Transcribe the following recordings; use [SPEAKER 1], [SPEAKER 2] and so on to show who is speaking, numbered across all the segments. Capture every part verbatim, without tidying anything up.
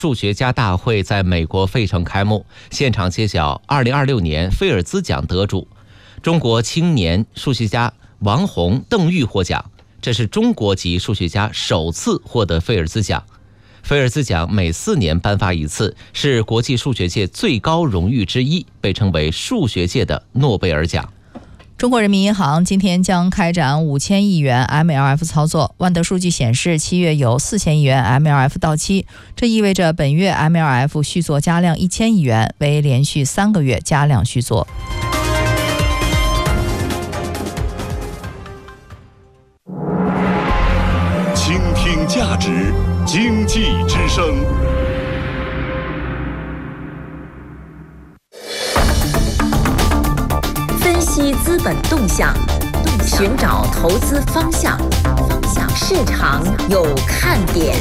[SPEAKER 1] 数学家大会在美国费城开幕，现场揭晓二零二六年菲尔兹奖得主，中国青年数学家王洪、邓玉获奖，这是中国籍数学家首次获得菲尔兹奖。菲尔兹奖每四年颁发一次，是国际数学界最高荣誉之一，被称为数学界的诺贝尔奖。
[SPEAKER 2] 中国人民银行今天将开展五千亿元 M L F 操作。万德数据显示，七月有四千亿元 M L F 到期，这意味着本月 M L F 续作加量一千亿元，为连续三个月加量续作。
[SPEAKER 3] 倾听价值，经济之声。
[SPEAKER 4] 分析资本动向，寻找投资方向，市场有看点。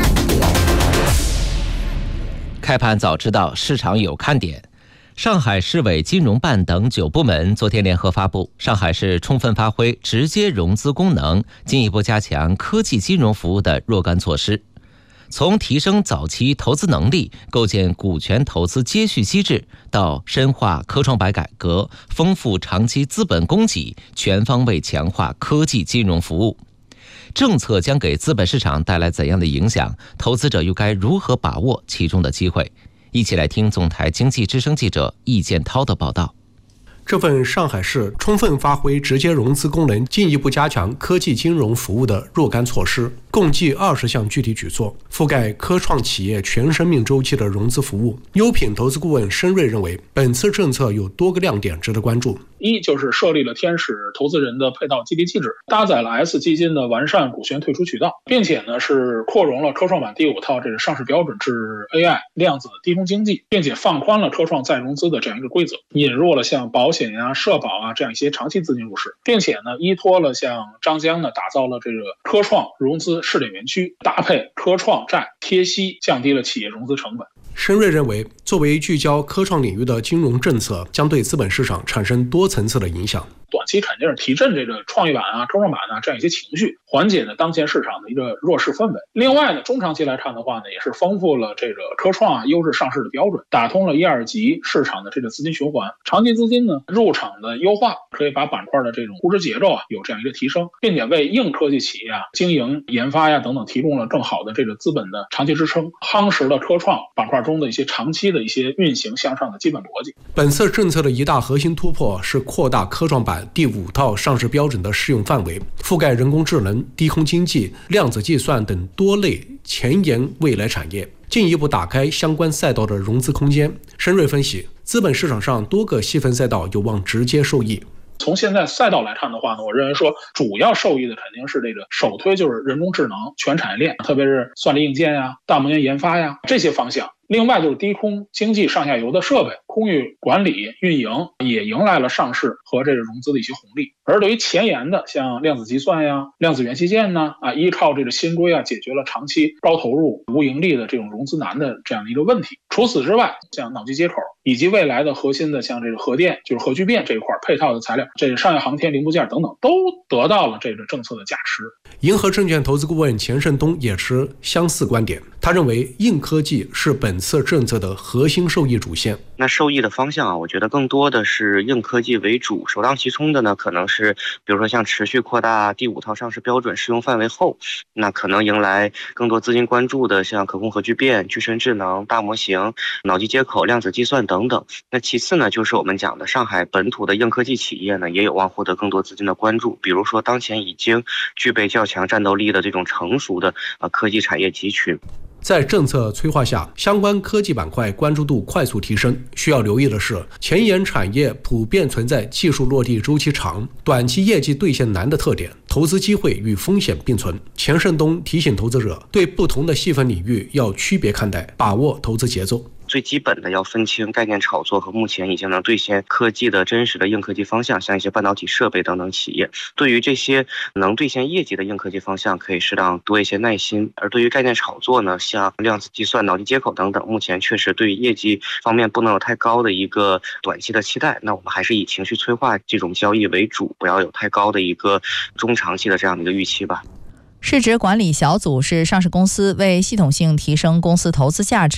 [SPEAKER 1] 开盘早知道，市场有看点。上海市委金融办等九部门昨天联合发布，上海市充分发挥直接融资功能，进一步加强科技金融服务的若干措施。从提升早期投资能力、构建股权投资接续机制，到深化科创板改革、丰富长期资本供给，全方位强化科技金融服务。政策将给资本市场带来怎样的影响？投资者又该如何把握其中的机会？一起来听总台经济之声记者易建涛的报道。
[SPEAKER 5] 这份上海市充分发挥直接融资功能，进一步加强科技金融服务的若干措施，共计二十项具体举措，覆盖科创企业全生命周期的融资服务。优品投资顾问申瑞认为，本次政策有多个亮点值得关注。
[SPEAKER 6] 一就是设立了天使投资人的配套激励机制，搭载了 S 基金的完善股权退出渠道，并且呢是扩容了科创板第五套这个上市标准至 A I 量子低空经济，并且放宽了科创再融资的这样一个规则，引入了像保险呀、社保啊这样一些长期资金入市，并且呢依托了像张江呢打造了这个科创融资试点园区，搭配科创债贴息，降低了企业融资成本。
[SPEAKER 5] 申瑞认为，作为聚焦科创领域的金融政策，将对资本市场产生多层次的影响。
[SPEAKER 6] 短期肯定是提振这个创业板啊、科创板啊这样一些情绪，缓解呢当前市场的一个弱势氛围。另外呢，中长期来看的话呢，也是丰富了这个科创啊优质上市的标准，打通了一二级市场的这个资金循环。长期资金呢入场的优化，可以把板块的这种估值节奏啊有这样一个提升，并且为硬科技企业啊经营、研发呀等等提供了更好的这个资本的长期支撑，夯实了科创板块中的一些长期的一些运行向上的基本逻辑。
[SPEAKER 5] 本次政策的一大核心突破是扩大科创板第五套上市标准的适用范围，覆盖人工智能、低空经济、量子计算等多类前沿未来产业，进一步打开相关赛道的融资空间。申瑞分析，资本市场上多个细分赛道有望直接受益。
[SPEAKER 6] 从现在赛道来看的话呢，我认为说主要受益的肯定是这个首推就是人工智能全产业链，特别是算力硬件呀、大模型研发呀这些方向。另外就是低空经济上下游的设备、空域管理、运营也迎来了上市和这个融资的一些红利。而对于前沿的像量子计算呀、量子元器件呢，啊，依靠这个新规啊，解决了长期高投入、无盈利的这种融资难的这样的一个问题。除此之外，像脑机接口以及未来的核心的像这个核电，就是核聚变这一块配套的材料，这个商业航天零部件等等，都得到了这个政策的加持。
[SPEAKER 5] 银河证券投资顾问钱胜东也持相似观点，他认为硬科技是本次政策的核心受益主线。
[SPEAKER 7] 那受益的方向啊，我觉得更多的是硬科技为主，首当其冲的呢，可能是比如说像持续扩大第五套上市标准适用范围后，那可能迎来更多资金关注的像可控核聚变、具身智能、大模型、脑机接口、量子计算等等。那其次呢，就是我们讲的上海本土的硬科技企业呢，也有望获得更多资金的关注，比如说当前已经具备较强战斗力的这种成熟的呃科技产业集群。
[SPEAKER 5] 在政策催化下，相关科技板块关注度快速提升。需要留意的是，前沿产业普遍存在技术落地周期长、短期业绩兑现难的特点，投资机会与风险并存。钱胜东提醒投资者，对不同的细分领域要区别看待，把握投资节奏。
[SPEAKER 7] 最基本的要分清概念炒作和目前已经能兑现科技的真实的硬科技方向，像一些半导体设备等等企业。对于这些能兑现业绩的硬科技方向，可以适当多一些耐心。而对于概念炒作呢，像量子计算、脑机接口等等，目前确实对于业绩方面不能有太高的一个短期的期待。那我们还是以情绪催化这种交易为主，不要有太高的一个中长期的这样的一个预期吧。
[SPEAKER 2] 市值管理小组是上市公司为系统性提升公司投资价值